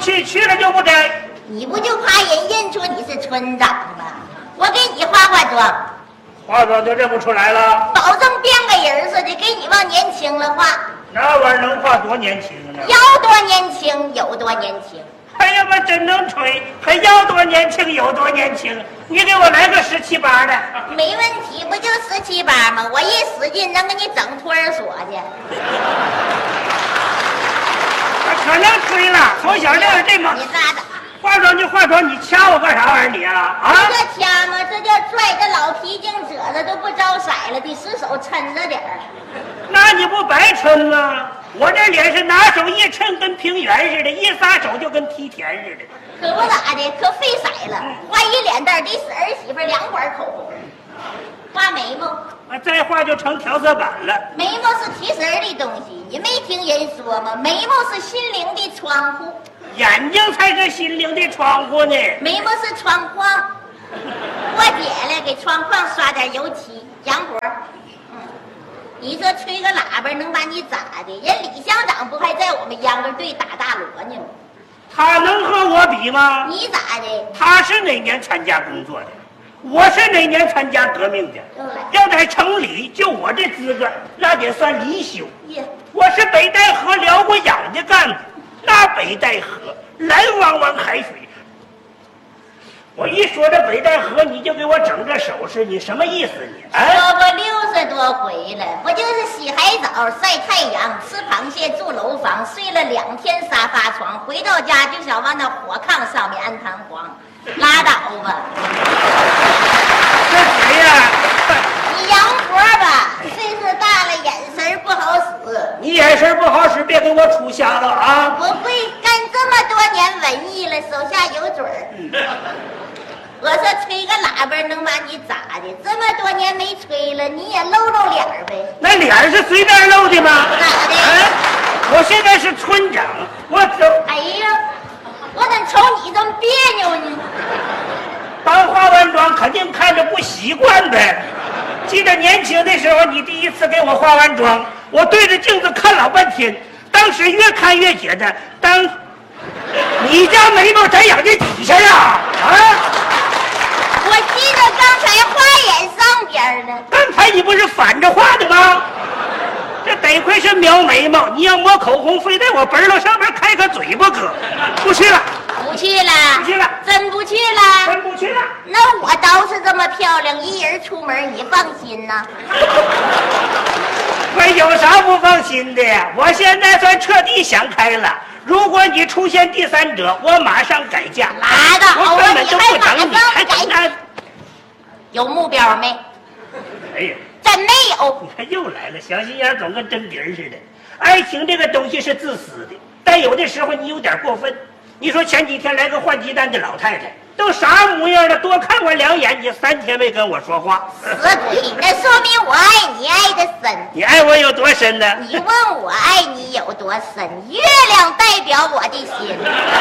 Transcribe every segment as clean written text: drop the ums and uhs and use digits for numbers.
去，去了就不摘。 你不就怕人认出你是村长吗？我给你化化妆， 化妆就认不出来了， 保证变个人似的，给你往年轻了化。 那玩意儿能化多年轻呢？ 要多年轻有多年轻。 哎呀妈，真能吹！还要多年轻有多年轻？你给我来个17、8的。 没问题，不就17、8吗？我一使劲能给你整托儿所去。 可能吹了，从小练这么。 你拉倒。 化妆就化妆，你掐我干啥玩意儿你啊？啊！ 这叫掐吗？这叫拽，这老皮筋褶子都不招色了，得使手抻着点儿。 那你不白抻吗？我这脸是拿手一抻跟平原似的，一撒手就跟梯田似的。 可不咋的，可费色了。画一脸蛋得使儿媳妇2管口红。画眉毛， 再画就成调色板了。 眉毛是提神的东西，你没听人说吗？眉毛是心灵的窗户， 眼睛才是心灵的窗户呢。 眉毛是窗框，过姐了，给窗框刷点油漆，杨脖。你说吹个喇叭能把你咋的？人李乡长不还在我们秧歌队打大锣呢吗？ 他能和我比吗？ 你咋的？ 他是哪年参加工作的？我是哪年参加革命的？要在城里，就我这资格，那得算离休。我是北戴河辽国养的干部，那北戴河蓝汪汪海水。我一说这北戴河，你就给我整个手势，你什么意思你？ 说过60多回了，不就是洗海澡、晒太阳、吃螃蟹、住楼房，睡了2天沙发床，回到家就想往那火炕上面安弹簧，拉倒吧！ 这谁呀？ 你杨婆吧，岁数大了，眼神不好使。 你眼神不好使，别给我出瞎了啊！ 我会干这么多年文艺了，手下有准儿。我说吹个喇叭能把你咋的？这么多年没吹了，你也露露脸呗。 那脸是随便露的吗？ 咋的？ 我现在是村长，我走。 哎呀，我怎么瞅你这么别扭呢？ 刚化完妆，肯定看着不习惯呗。记得年轻的时候，你第一次给我化完妆，我对着镜子看老半天，当时越看越觉得，你家眉毛在眼睛底下呀？啊！ 我记得刚才画眼上边呢。 刚才你不是反着画的吗？这得亏是描眉毛，你要抹口红，非得我本儿上面开个嘴不可。不去了， 不去了， 不去了， 真不去了， 真不去了。 那我倒是这么漂亮，一人出门，你放心呐？ 我有啥不放心的呀？我现在算彻底想开了。如果你出现第3者，我马上改嫁。 拉倒！ 我根本就不等你，还等他。 有目标没？ 哎呀， 真没有。 你看又来了，小心眼总跟真鼻儿似的。爱情这个东西是自私的，但有的时候你有点过分。你说前几天来个换鸡蛋的老太太，都啥模样了？多看我2眼，你3天没跟我说话。 死鬼！那说明我爱你爱得深。 你爱我有多深呢？ 你问我爱你有多深？月亮代表我的心。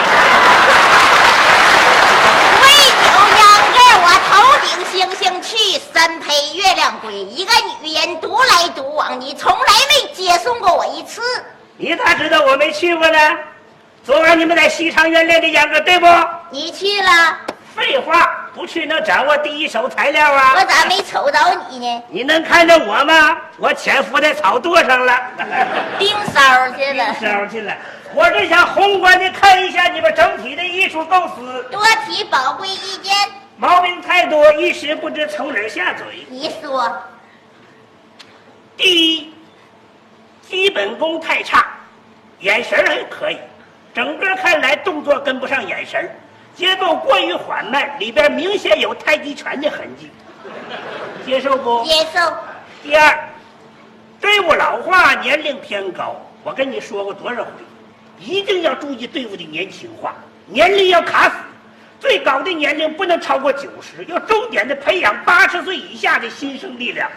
为牛羊歌，我头顶星星去，身陪月亮归。一个女人独来独往，你从来没接送过我一次。 你咋知道我没去过呢？昨晚你们在西长园练的秧歌，对不？ 你去了？ 废话，不去能掌握第一手材料啊！ 我咋没瞅着你呢？ 你能看着我吗？我潜伏在草垛上了， 盯梢去了。 盯梢去了。我是想宏观的看一下你们整体的艺术构思， 多提宝贵意见。 毛病太多，一时不知从哪儿下嘴。 你说， 第一，基本功太差，眼神还可以，整个看来动作跟不上眼神，节奏过于缓慢，里边明显有太极拳的痕迹，接受不？ 接受。 第二，队伍老化，年龄偏高。我跟你说过多少回，一定要注意队伍的年轻化，年龄要卡死，最高的年龄不能超过90，要重点的培养80岁以下的新生力量。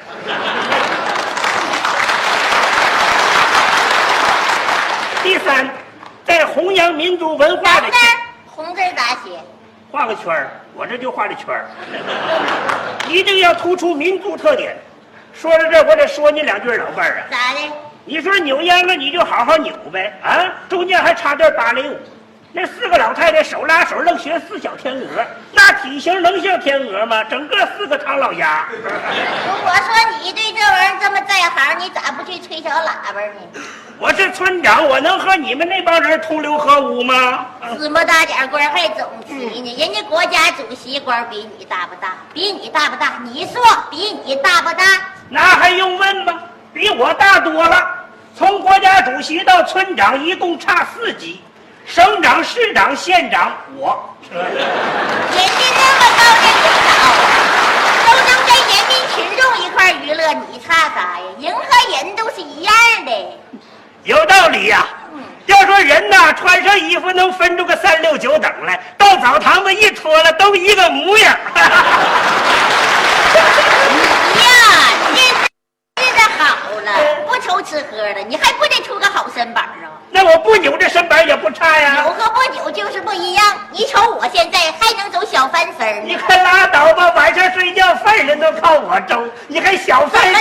第三，在弘扬民族文化的红字咋写？ 画个圈儿，我这就画的圈儿。一定要突出民族特点。说到这，我得说你2句老伴儿啊。 咋的？ 你说扭秧歌，你就好好扭呗啊！中间还插段芭蕾舞， 那4个老太太手拉手愣学4小天鹅，那体型能像天鹅吗？整个4个唐老鸭。 如果说你对这玩意儿这么在行，你咋不去吹小喇叭呢？ 我是村长，我能和你们那帮人同流合污吗？ 这么大点官还总提呢？人家国家主席官比你大不大？比你大不大？你说比你大不大？ 那还用问吗？比我大多了。从国家主席到村长一共差4级，省长、市长、县长，我。 人家那么高的领导，都能跟人民群众一块娱乐，你差啥呀？人和人都是一样的。 有道理呀、要说人呐，穿上衣服能分出个3、6、9等来，到澡堂子一脱了，都一个模样。 你呀，日子好了，不愁吃喝了，你还不得出个好身板啊？ 那我不扭这身板也不差呀。 扭和不扭就是不一样。你瞅我现在还能走小翻身呢。 你可拉倒吧，晚上睡觉饭人都靠我周，你还小翻身？